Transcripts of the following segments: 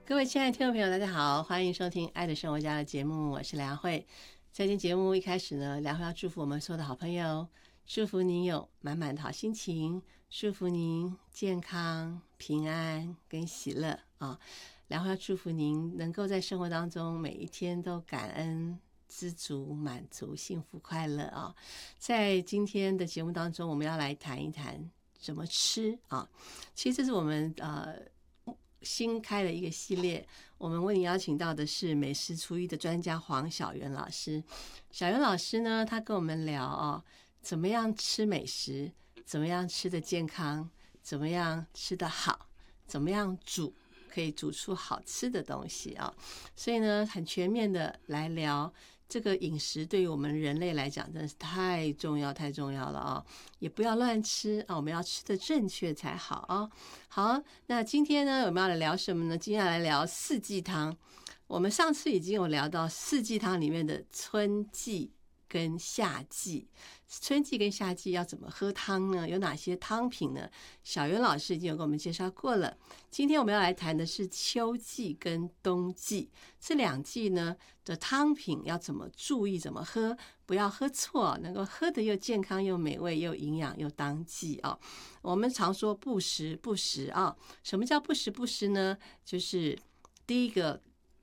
各位亲爱的听众朋友，大家好，欢迎收听《爱的生活家》的节目，我是梁慧。在今天节目一开始呢，梁慧要祝福我们所有的好朋友，祝福您有满满的好心情，祝福您健康、平安跟喜乐啊！梁慧要祝福您能够在生活当中每一天都感恩、知足、满足、幸福、快乐啊！在今天的节目当中，我们要来谈一谈怎么吃啊。其实这是我们新开了一个系列，我们为你邀请到的是美食厨艺的专家黄小媛老师。小媛老师呢，他跟我们聊怎么样吃美食，怎么样吃的健康，怎么样吃的好，怎么样煮可以煮出好吃的东西啊。所以呢，很全面的来聊这个饮食对于我们人类来讲真的是太重要太重要了啊！也不要乱吃啊，我们要吃的正确才好啊。好，那今天呢，我们要来聊什么呢？今天要来聊四季汤。我们上次已经有聊到四季汤里面的春季跟夏季，春季跟夏季要怎么喝汤呢？有哪些汤品呢？小媛老师已经有给我们介绍过了。今天我们要来谈的是秋季跟冬季这两季呢的汤品要怎么注意，怎么喝，不要喝错，能够喝的又健康又美味又营养又当季啊。我们常说不时不食啊，什么叫不时不食呢？就是第一个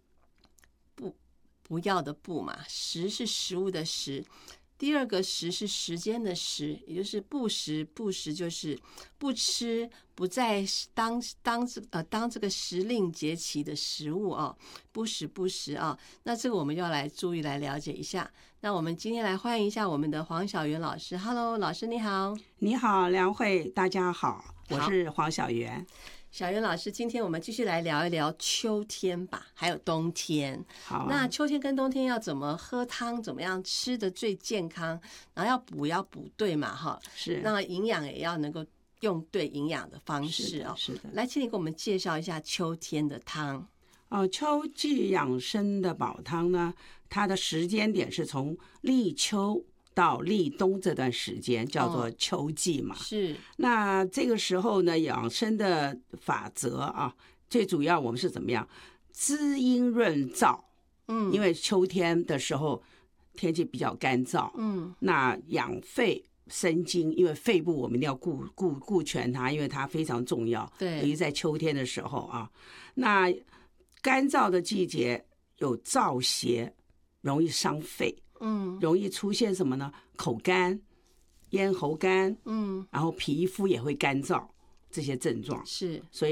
不要的不嘛，食是食物的食。第二个食是时间的时，也就是不食。不食就是不吃，不在当这个时令节气的食物啊，不食不食啊。那这个我们要来注意来了解一下。那我们今天来欢迎一下我们的黄小媛老师。Hello， 老师你好。 你好，梁慧，大家好，我是黄小媛。 小媛老师，今天我们继续来聊一聊秋天吧，还有冬天。 好， 那秋天跟冬天要怎么喝汤，怎么样吃的最健康，然后要补对嘛，哈， 是， 那营养也要能够用对营养的方式哦。 是的。 来，请你给我们介绍一下秋天的汤。 秋季养生的煲汤呢，它的时间点是从立秋到立冬这段时间叫做秋季嘛， 是。 那这个时候呢，养生的法则啊，最主要我们是怎么样滋阴润燥，因为秋天的时候天气比较干燥，那养肺生津，因为肺部我们一定要顾全它，因为它非常重要， 对， 尤其在秋天的时候啊，那干燥的季节有燥邪，容易伤肺，容易出现什么呢？口干、咽喉干，然后皮肤也会干燥，这些症状是， 所以